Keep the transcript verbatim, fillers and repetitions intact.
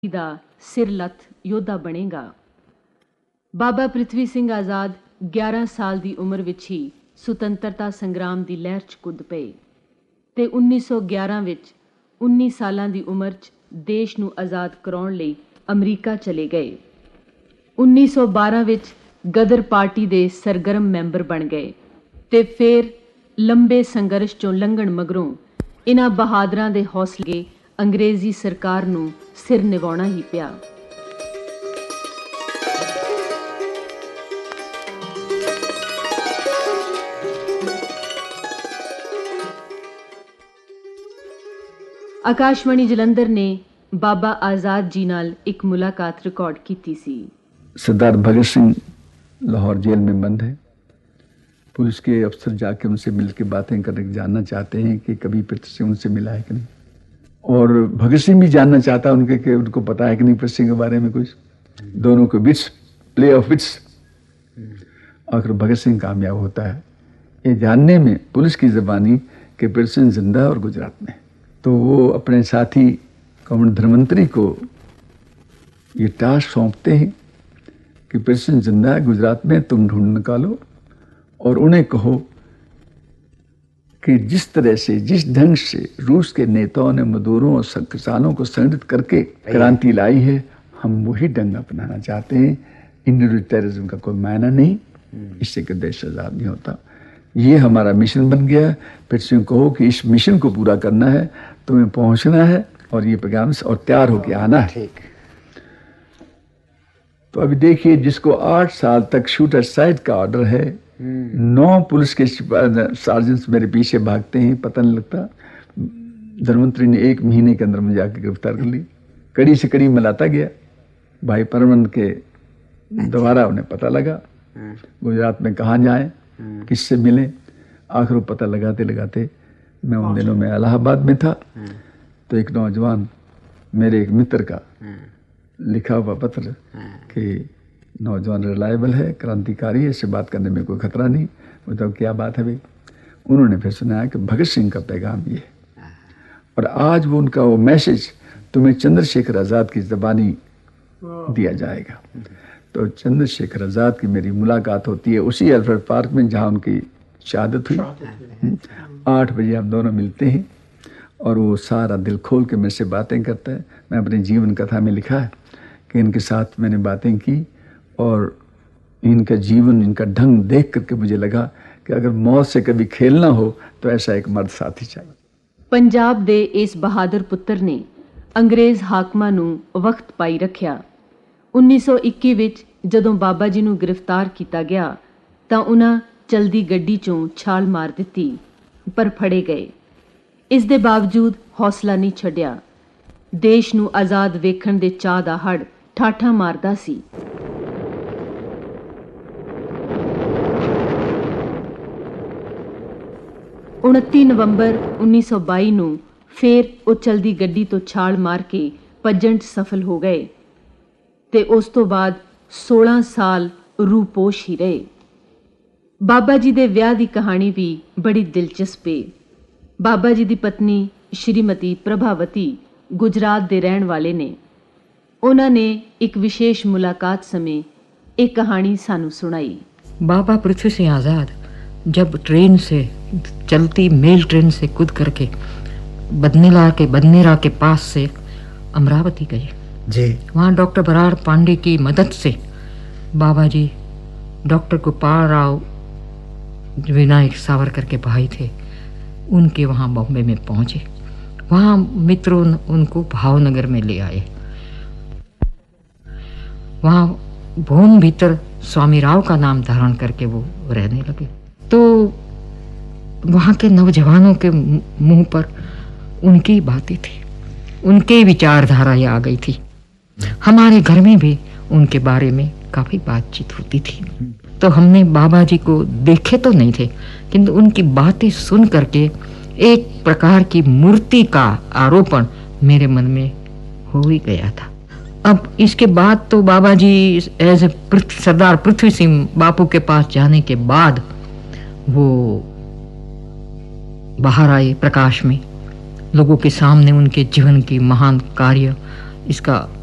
ਦਾ ਸਿਰ ਲੱਥ ਯੋਧਾ ਬਣੇਗਾ। ਬਾਬਾ ਪ੍ਰਿਥਵੀ ਸਿੰਘ ਆਜ਼ਾਦ ਗਿਆਰਾਂ ਸਾਲ ਦੀ ਉਮਰ ਵਿੱਚ ਹੀ ਸੁਤੰਤਰਤਾ ਸੰਗਰਾਮ ਦੀ ਲਹਿਰ 'ਚ ਕੁੱਦ ਪਏ ਤੇ ਉੱਨੀ ਸੌ ਗਿਆਰਾਂ ਵਿੱਚ ਉੱਨੀ ਸਾਲਾਂ ਦੀ ਉਮਰ 'ਚ ਦੇਸ਼ ਨੂੰ ਆਜ਼ਾਦ ਕਰਾਉਣ ਲਈ ਅਮਰੀਕਾ ਚਲੇ ਗਏ। ਉੱਨੀ ਸੌ ਬਾਰਾਂ ਵਿੱਚ ਗਦਰ ਪਾਰਟੀ ਦੇ ਸਰਗਰਮ ਮੈਂਬਰ ਬਣ ਗਏ ਤੇ ਫਿਰ ਲੰਬੇ ਸੰਘਰਸ਼ 'ਚੋਂ ਲੰਘਣ ਮਗਰੋਂ ਇਹਨਾਂ ਬਹਾਦਰਾਂ ਦੇ ਹੌਸਲੇ ਅੰਗਰੇਜ਼ੀ ਸਰਕਾਰ ਨੂੰ ਸਿਰ ਨਿਵਾਉਣਾ ਹੀ ਪਿਆ। ਆਕਾਸ਼ਵਾਣੀ ਜਲੰਧਰ ਨੇ ਬਾਬਾ आजाद जी नाल एक मुलाकात रिकॉर्ड की थी सी। सरदार भगत सिंह लाहौर जेल में बंद है। पुलिस के अफसर जाके उनसे मिल के बातें करके जानना चाहते हैं कि कभी पृथ्वी सिंह उनसे मिला है कि नहीं, और भगत सिंह भी जानना चाहता है उनके कि उनको पता है कि नहीं पृथ्वी सिंह के बारे में कुछ। दोनों के बिट्स प्ले ऑफ बिट्स। आखिर भगत सिंह कामयाब होता है ये जानने में पुलिस की ज़बानी कि पृथ्वी सिंह जिंदा और गुजरात में। तो वो अपने साथी कॉमरेड धर्मंतरी को ये टास्क सौंपते हैं कि पृथ्वी सिंह जिंदा है गुजरात में, तुम ढूंढ निकालो और उन्हें कहो कि जिस तरह से जिस ढंग से रूस के नेताओं ने मजदूरों और किसानों को संगठित करके क्रांति लाई है, हम वही ढंग अपनाना चाहते हैं। इंडिविजुअल टेररिज्म का कोई मायना नहीं, इससे कि देश आज़ाद नहीं होता। ये हमारा मिशन बन गया। फिर सिंह कहो कि इस मिशन को पूरा करना है, तुम्हें पहुंचना है और ये पैगाम और तैयार होके आना है। तो अभी देखिए, जिसको आठ साल तक शूटर साइड का ऑर्डर है, नौ पुलिस के सार्जेंट्स मेरे पीछे भागते हैं, पता नहीं लगता। धर्मंतरी ने एक महीने के अंदर मुझे जाके गिरफ्तार कर ली। कड़ी से कड़ी मिलाता गया। भाई परमन के द्वारा उन्हें पता लगा गुजरात में कहाँ जाए, किससे मिले। आखिर वो पता लगाते लगाते मैं उन दिनों में इलाहाबाद में था, तो एक नौजवान मेरे एक मित्र का लिखा हुआ पत्र कि नौजवान रिलायबल है, क्रांतिकारी है, इससे बात करने में कोई खतरा नहीं। बताओ क्या बात है भाई। उन्होंने फिर सुनाया कि भगत सिंह का पैगाम ये है, और आज वो उनका वो मैसेज तुम्हें चंद्रशेखर आज़ाद की ज़बानी दिया जाएगा। तो चंद्रशेखर आज़ाद की मेरी मुलाकात होती है उसी अल्फ्रेड पार्क में जहाँ उनकी शहादत हुई। आठ बजे हम दोनों मिलते हैं और वो सारा दिल खोल के मेरे से बातें करता है। मैं अपनी जीवन कथा में लिखा है कि इनके साथ मैंने बातें की और इनका जीवन, इनका ढंग देख करके मुझे लगा कि अगर मौत से कभी खेलना हो तो ऐसा एक मर्द साथी चाहिए। पंजाब दे इस बहादुर पुत्र ने अंग्रेज़ हाकमां नूं वक्त पाई रखिया। उन्नीस सौ इक्की विच जदों बाबा जी नूं गिरफ्तार किया गया तां उन्हां चलदी गड्डी चों छाल मार दित्ती, पर फड़े गए। इस दे बावजूद हौसला नहीं छड्डिया। देश नूं आज़ाद वेखण दे चाह दा हड़ ठाठा मारदा सी। उनतीस नवंबर उन्नीस सौ बाई नूं फिर वो चलदी गड्डी तो छाल मार के भज्जण च सफल हो गए ते उस तो बाद सोलह साल रूपोश ही रहे। बाबा जी दे विआह दी कहानी भी बड़ी दिलचस्प है। बाबा जी दी पत्नी श्रीमती प्रभावती गुजरात दे रहण वाले ने। उन्होंने एक विशेष मुलाकात समय एक कहानी सानू सुनाई। बाबा पृथ्वी सिंह आज़ाद जब ट्रेन से चलती मेल ट्रेन से कूद करके बदनेला के बदनेरा के पास से अमरावती गए जी, वहाँ डॉक्टर बराड़ पांडे की मदद से बाबा जी डॉक्टर गोपाल राव विनायक सावरकर के भाई थे, उनके वहाँ बॉम्बे में पहुँचे। वहाँ मित्रों उनको भावनगर में ले आए। वहाँ भून भीतर स्वामी राव का नाम धारण करके वो रहने लगे। तो वहाँ के नौजवानों के मुंह पर उनकी बातें थी, उनके विचारधारा आ गई थी। हमारे घर में भी उनके बारे में काफ़ी बातचीत होती थी। तो हमने बाबा जी को देखे तो नहीं थे, किंतु उनकी बातें सुन करके एक प्रकार की मूर्ति का आरोपण मेरे मन में हो ही गया था। अब इसके बाद तो बाबा जी एज ए सरदार पृथ्वी सिंह बापू के पास जाने के बाद वो बाहर आए प्रकाश में, लोगों के सामने उनके जीवन की महान कार्य इसका